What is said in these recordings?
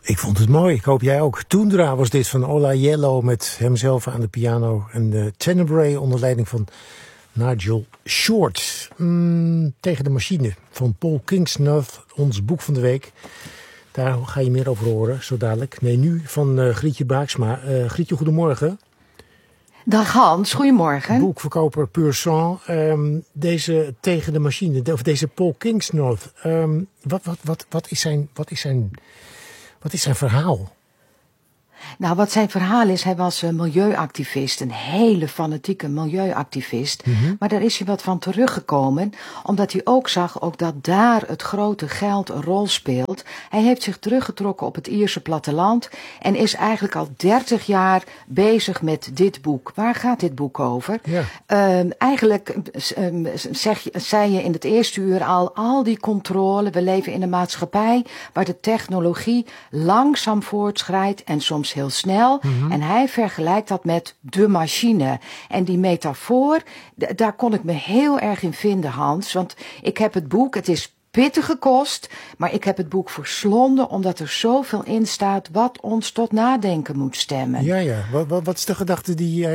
Ik vond het mooi. Ik hoop jij ook. Toendra was dit van Ola Yellow met hemzelf aan de piano. En Tenebrae onder leiding van Nigel Short. Tegen de machine van Paul Kingsnorth, ons boek van de week. Daar ga je meer over horen, zo dadelijk. Nee, nu van Grietje Baaksma. Grietje, goedemorgen. Dag Hans, goedemorgen. Boekverkoper Pur Sang. Deze tegen de machine, of deze Paul Kingsnorth. Wat is zijn verhaal? Nou, wat zijn verhaal is, hij was een milieuactivist, een hele fanatieke milieuactivist. Mm-hmm. Maar daar is hij wat van teruggekomen, omdat hij ook zag dat daar het grote geld een rol speelt. Hij heeft zich teruggetrokken op het Ierse platteland en is eigenlijk al 30 jaar bezig met dit boek. Waar gaat dit boek over? Ja. Eigenlijk zei je in het eerste uur al die controle. We leven in een maatschappij waar de technologie langzaam voortschrijdt en soms heel snel. Mm-hmm. En hij vergelijkt dat met de machine. En die metafoor, daar kon ik me heel erg in vinden, Hans. Want ik heb het boek, het is pittige kost, maar ik heb het boek verslonden omdat er zoveel in staat wat ons tot nadenken moet stemmen. Ja. Wat is de gedachte die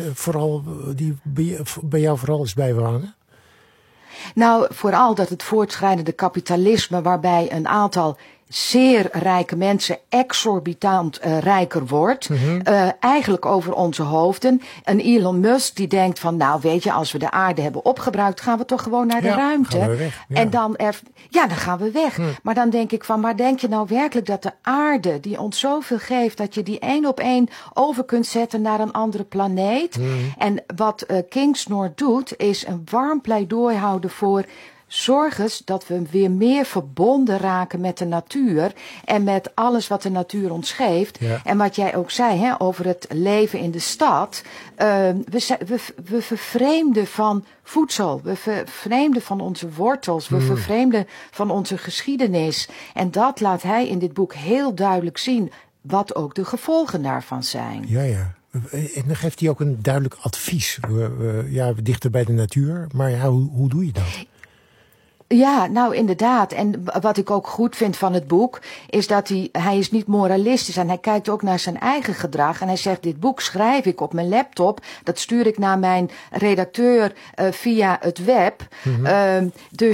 bij jou vooral is bijwonen? Nou, vooral dat het voortschrijdende kapitalisme, waarbij een aantal zeer rijke mensen exorbitant rijker wordt. Mm-hmm. Eigenlijk over onze hoofden. Een Elon Musk die denkt van, nou weet je, als we de aarde hebben opgebruikt, gaan we toch gewoon naar de ruimte. Gaan we weg. Ja. En dan gaan we weg. Maar dan denk ik van, maar denk je nou werkelijk dat de aarde, die ons zoveel geeft, dat je die 1 op 1 over kunt zetten naar een andere planeet? Mm-hmm. En wat Kingsnorth doet, is een warm pleidooi houden voor zorg eens dat we weer meer verbonden raken met de natuur en met alles wat de natuur ons geeft. Ja. En wat jij ook zei over het leven in de stad. We vervreemden van voedsel. We vervreemden van onze wortels. We vervreemden van onze geschiedenis. En dat laat hij in dit boek heel duidelijk zien, wat ook de gevolgen daarvan zijn. Ja. En dan geeft hij ook een duidelijk advies. Dichter bij de natuur. Maar hoe doe je dat? Ja, nou inderdaad. En wat ik ook goed vind van het boek, is dat hij is niet moralistisch en hij kijkt ook naar zijn eigen gedrag. En hij zegt, dit boek schrijf ik op mijn laptop, dat stuur ik naar mijn redacteur via het web. Mm-hmm.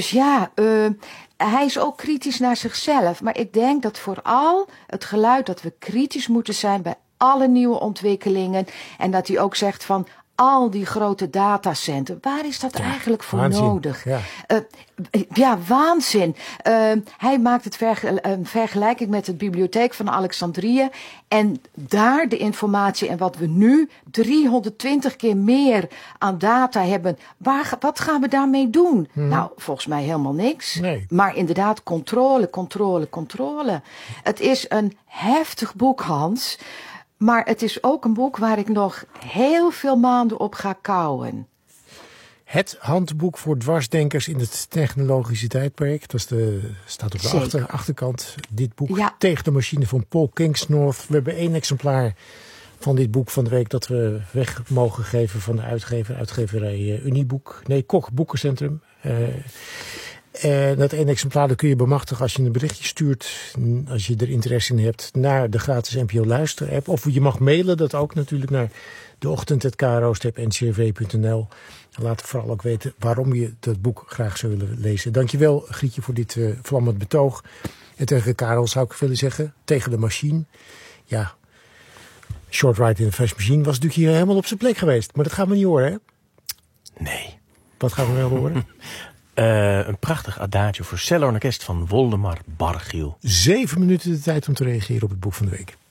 Hij is ook kritisch naar zichzelf. Maar ik denk dat vooral het geluid dat we kritisch moeten zijn bij alle nieuwe ontwikkelingen. En dat hij ook zegt van, al die grote datacenten, waar is dat eigenlijk voor waanzin, nodig? Ja. Waanzin. Hij maakt een vergelijking met de bibliotheek van Alexandrië. En daar de informatie en wat we nu 320 keer meer aan data hebben. Wat gaan we daarmee doen? Nou, volgens mij helemaal niks. Nee. Maar inderdaad, controle. Het is een heftig boek, Hans. Maar het is ook een boek waar ik nog heel veel maanden op ga kauwen. Het handboek voor dwarsdenkers in het technologische tijdperk. Dat staat op de achterkant. Dit boek Tegen de machine van Paul Kingsnorth. We hebben 1 exemplaar van dit boek van de week dat we weg mogen geven van de uitgeverij Uniboek. Nee, Koch Boekencentrum. Dat 1 exemplaar dat kun je bemachtigen als je een berichtje stuurt, als je er interesse in hebt, naar de gratis NPO Luister app. Of je mag mailen, dat ook natuurlijk, naar deochtend@kro-ncrv.nl. Laat vooral ook weten waarom je dat boek graag zou willen lezen. Dankjewel, Grietje, voor dit vlammend betoog. En tegen Karel zou ik willen zeggen, tegen de machine. Ja, Short Ride in the Fast Machine was natuurlijk hier helemaal op zijn plek geweest. Maar dat gaan we niet horen, hè? Nee. Wat gaan we wel horen? Een prachtig adagio voor cello en orkest van Woldemar Bargiel. 7 minuten de tijd om te reageren op het boek van de week.